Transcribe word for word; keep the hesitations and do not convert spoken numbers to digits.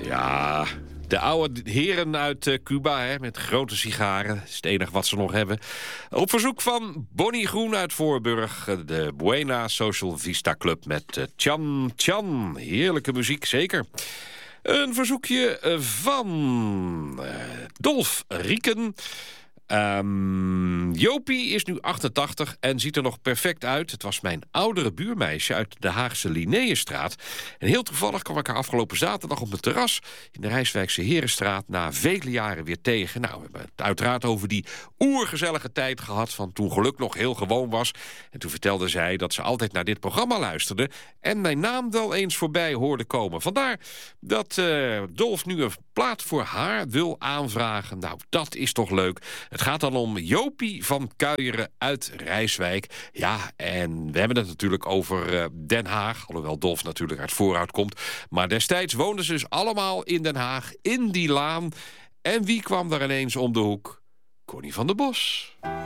Ja, de oude heren uit uh, Cuba, hè, met grote sigaren. Dat is het enige wat ze nog hebben. Op verzoek van Bonnie Groen uit Voorburg. De Buena Social Vista Club met uh, Chan Chan. Heerlijke muziek, zeker. Een verzoekje van uh, Dolf Rieken. Um, Jopie is nu achtentachtig en ziet er nog perfect uit. Het was mijn oudere buurmeisje uit de Haagse Linnaeusstraat. En heel toevallig kwam ik haar afgelopen zaterdag op mijn terras in de Rijswijkse Herenstraat na vele jaren weer tegen. Nou, we hebben het uiteraard over die oergezellige tijd gehad van toen geluk nog heel gewoon was. En toen vertelde zij dat ze altijd naar dit programma luisterde en mijn naam wel eens voorbij hoorde komen. Vandaar dat uh, Dolf nu een plaat voor haar wil aanvragen. Nou, dat is toch leuk. Het gaat dan om Jopie van Kuijeren uit Rijswijk. Ja, en we hebben het natuurlijk over uh, Den Haag. Alhoewel Dolf natuurlijk uit Voorhout komt. Maar destijds woonden ze dus allemaal in Den Haag, in die laan. En wie kwam daar ineens om de hoek? Connie van der Bos.